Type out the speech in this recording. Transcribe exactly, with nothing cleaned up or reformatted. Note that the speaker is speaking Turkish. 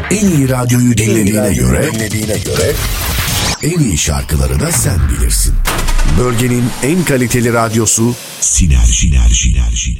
En iyi radyoyu dinlediğine göre, dinlediğine göre en iyi şarkıları da sen bilirsin. Bölgenin en kaliteli radyosu Sinerji. Sinerji.